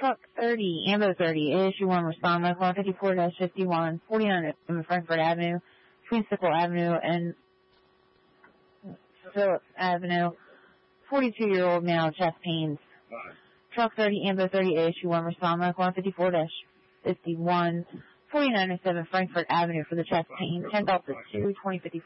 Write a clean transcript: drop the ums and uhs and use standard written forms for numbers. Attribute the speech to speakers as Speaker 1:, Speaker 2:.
Speaker 1: Truck 30, Ambo 30, issue 1, respond by car 54-51, 49 Frankfurt Avenue, between Sickle Avenue and Phillips Avenue, 42-year-old male, chest pains. Truck 30, Ambo 30, issue 1, respond by car 54-51, 4907 Frankfurt Avenue for the chest pain, 10 Delta 2, 2054.